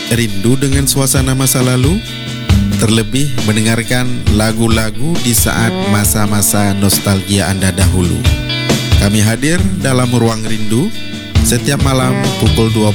Rindu dengan suasana masa lalu? Terlebih mendengarkan lagu-lagu di saat masa-masa nostalgia Anda dahulu. Kami hadir dalam Ruang Rindu setiap malam pukul 20